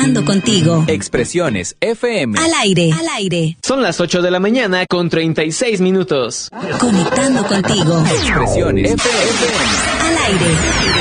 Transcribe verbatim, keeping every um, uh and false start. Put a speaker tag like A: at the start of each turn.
A: Conectando contigo.
B: Expresiones F M.
A: Al aire, al aire.
C: Son las ocho de la mañana con treinta y seis minutos.
A: Conectando contigo.
B: Expresiones F M.
A: Al aire.